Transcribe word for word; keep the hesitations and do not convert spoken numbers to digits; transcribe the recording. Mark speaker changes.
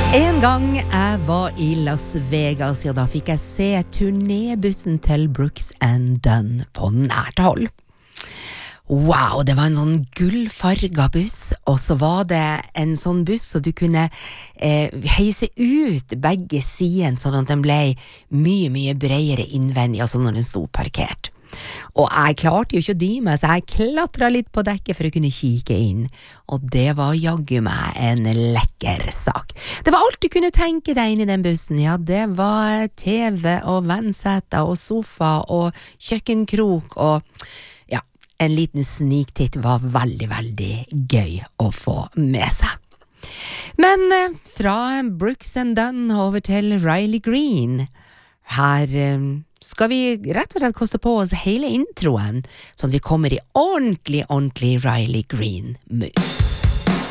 Speaker 1: En gang jeg var i Las Vegas, ja, da fikk jeg se turnébussen til Brooks and Dunn på nært hold. Wow, det var en sånn gullfarga buss, og så var det en sånn buss så du kunne eh, heise ut begge siden, sånn at den ble mye, mye bredere innvendig, altså når den stod parkert. Og jeg klarte jo ikke å dy meg, så jeg klatret litt på dekket for å kunne kikke inn, og det var jaggu meg en lekker sak. Det var alt du kunne tenke deg inn i den bussen, ja, det var T V og vannseter og sofa og kjøkkenkrok, og ja, en liten sniktitt var veldig, veldig gøy å få med seg. Men eh, fra Brooks and Dunn over til Riley Green, her eh, skal vi rett og slett koste på oss hele introen, sånn at vi kommer i ordentlig, ordentlig Riley Green moods.